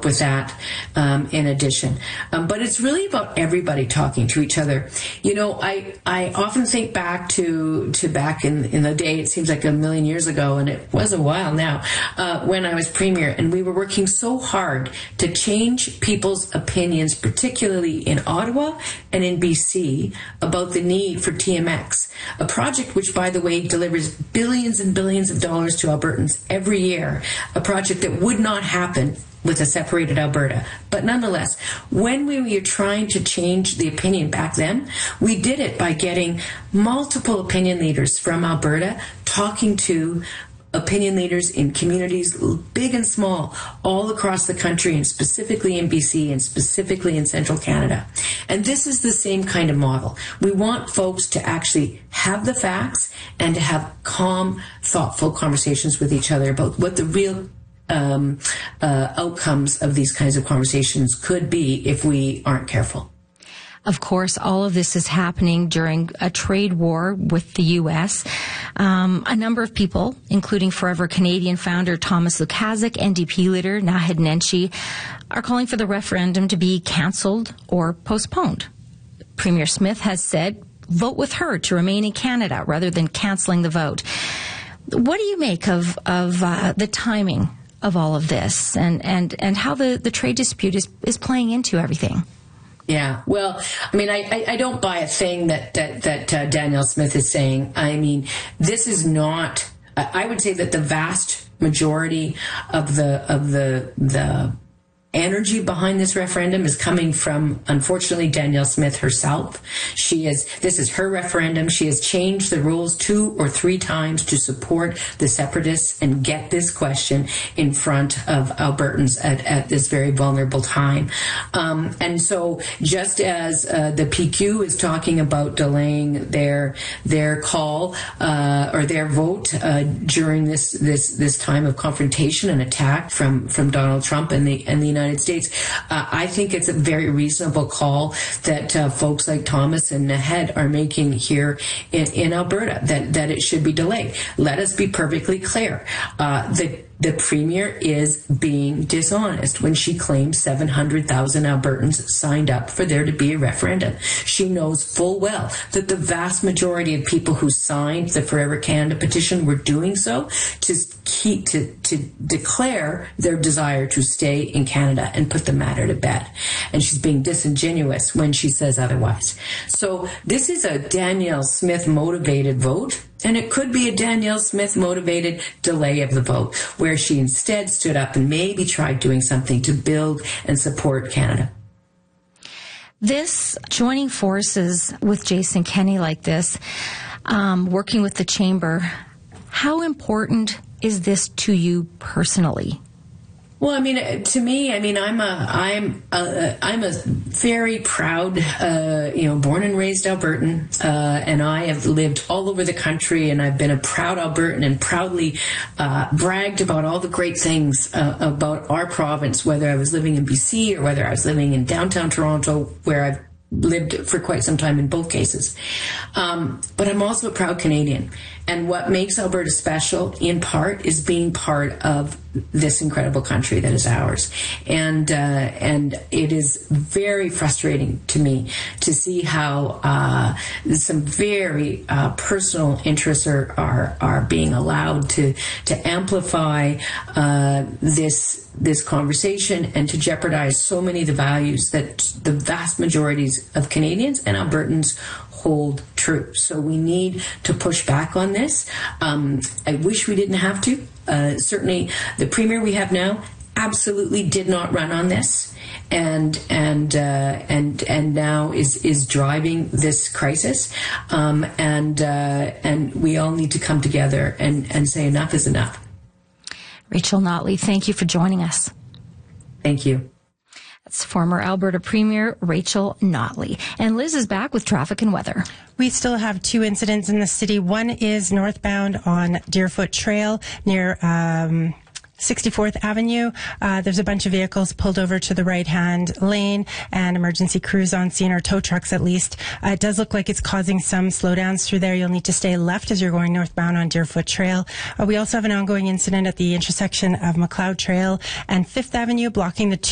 up with that in addition. But it's really about everybody talking to each other. I often think back to back in the day, it seems like a million years ago, and it was a while now, when I was premier, and we were working so hard to change people's opinions, particularly in Ottawa and in BC, about the need for TMX, a project which, by the way, delivers billions and billions of dollars to Albertans every year, a project that would not happen with a separated Alberta. But nonetheless, when we were trying to change the opinion back then, we did it by getting multiple opinion leaders from Alberta talking to opinion leaders in communities, big and small, all across the country, and specifically in BC and specifically in central Canada. And this is the same kind of model. We want folks to actually have the facts and to have calm, thoughtful conversations with each other about what the real outcomes of these kinds of conversations could be if we aren't careful. Of course, all of this is happening during a trade war with the U.S. A number of people, including Forever Canadian founder Thomas Lukaszuk, NDP leader Naheed Nenshi, are calling for the referendum to be cancelled or postponed. Premier Smith has said, vote with her to remain in Canada rather than cancelling the vote. What do you make of the timing of all of this and how the trade dispute is playing into everything? Yeah, well, I mean, I don't buy a thing that Danielle Smith is saying. I mean, this is not. I would say that the vast majority of the energy behind this referendum is coming from, unfortunately, Danielle Smith herself. This is her referendum. She has changed the rules 2 or 3 times to support the separatists and get this question in front of Albertans at this very vulnerable time. And so just as the PQ is talking about delaying their call or their vote during this time of confrontation and attack from Donald Trump and the United States, I think it's a very reasonable call that folks like Thomas and Naheed are making here in Alberta, that it should be delayed. Let us be perfectly clear. The Premier is being dishonest when she claims 700,000 Albertans signed up for there to be a referendum. She knows full well that the vast majority of people who signed the Forever Canada petition were doing so to declare their desire to stay in Canada and put the matter to bed. And she's being disingenuous when she says otherwise. So this is a Danielle Smith motivated vote. And it could be a Danielle Smith motivated delay of the vote, where she instead stood up and maybe tried doing something to build and support Canada. This joining forces with Jason Kenney like this, working with the Chamber, how important is this to you personally? Well, I mean, to me, I mean, I'm a very proud, born and raised Albertan, and I have lived all over the country, and I've been a proud Albertan and proudly bragged about all the great things about our province, whether I was living in BC or whether I was living in downtown Toronto, where I've lived for quite some time in both cases. But I'm also a proud Canadian. And what makes Alberta special, in part, is being part of this incredible country that is ours. And it is very frustrating to me to see how some very personal interests are being allowed to amplify this conversation and to jeopardize so many of the values that the vast majorities of Canadians and Albertans hold true. So we need to push back on this. I wish we didn't have to. Certainly, the Premier we have now absolutely did not run on this, and now is driving this crisis. And we all need to come together and say enough is enough. Rachel Notley, thank you for joining us. Thank you. That's former Alberta Premier Rachel Notley. And Liz is back with traffic and weather. We still have 2 incidents in the city. One is northbound on Deerfoot Trail near 64th Avenue. There's a bunch of vehicles pulled over to the right-hand lane and emergency crews on scene, or tow trucks at least. It does look like it's causing some slowdowns through there. You'll need to stay left as you're going northbound on Deerfoot Trail. We also have an ongoing incident at the intersection of McLeod Trail and 5th Avenue, blocking the